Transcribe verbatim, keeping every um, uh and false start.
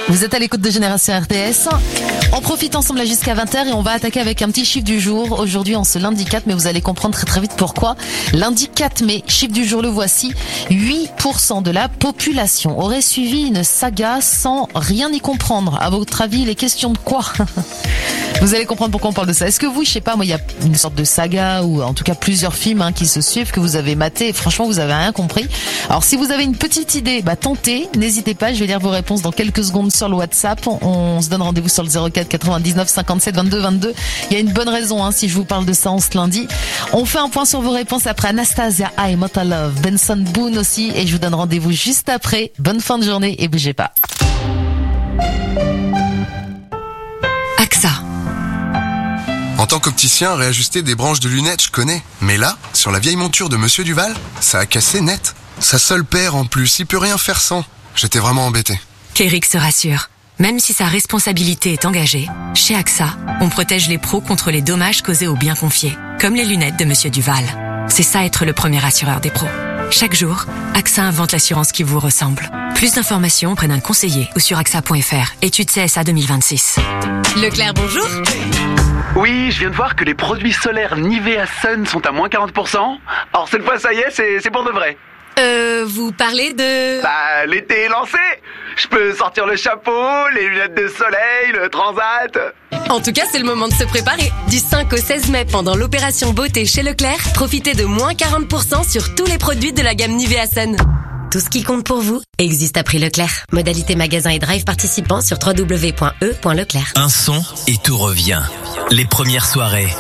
Vous êtes à l'écoute de Génération R T S. On profite ensemble là jusqu'à vingt heures et on va attaquer avec un petit chiffre du jour. Aujourd'hui, en ce lundi quatre, mais vous allez comprendre très très vite pourquoi. Lundi quatre mai, chiffre du jour, le voici. huit pour cent de la population aurait suivi une saga sans rien y comprendre. À votre avis, les questions de quoi? Vous allez comprendre pourquoi on parle de ça. Est-ce que vous, je sais pas, moi, il y a une sorte de saga ou en tout cas plusieurs films hein, qui se suivent, que vous avez maté et franchement, vous avez rien compris. Alors, si vous avez une petite idée, bah tentez, n'hésitez pas, je vais lire vos réponses dans quelques secondes sur le WhatsApp. On se donne rendez-vous sur le zéro quatre quatre-vingt-dix-neuf cinquante-sept vingt-deux vingt-deux. Il y a une bonne raison hein, si je vous parle de ça en ce lundi. On fait un point sur vos réponses après Anastasia, I'm Not Love, Benson Boone aussi, et je vous donne rendez-vous juste après. Bonne fin de journée et bougez pas. A X A. En tant qu'opticien, réajuster des branches de lunettes, je connais. Mais là, sur la vieille monture de Monsieur Duval, ça a cassé net. Sa seule paire en plus, il peut rien faire sans. J'étais vraiment embêté. Kérix se rassure. Même si sa responsabilité est engagée, chez A X A, on protège les pros contre les dommages causés aux biens confiés, comme les lunettes de Monsieur Duval. C'est ça être le premier assureur des pros. Chaque jour, A X A invente l'assurance qui vous ressemble. Plus d'informations auprès d'un conseiller ou sur A X A point F R. Étude C S A deux mille vingt-six. Leclerc, bonjour. Oui, je viens de voir que les produits solaires Nivea Sun sont à moins quarante pour cent. Alors cette fois, ça y est, c'est, c'est pour de vrai. Euh, vous parlez de... Bah, l'été est lancé. Je peux sortir le chapeau, les lunettes de soleil, le transat. En tout cas, c'est le moment de se préparer. Du cinq au seize mai, pendant l'opération beauté chez Leclerc, profitez de moins quarante pour cent sur tous les produits de la gamme Nivea Sun. Tout ce qui compte pour vous existe à prix Leclerc. Modalité magasin et drive participant sur w w w point e point leclerc. Un son et tout revient. Les premières soirées.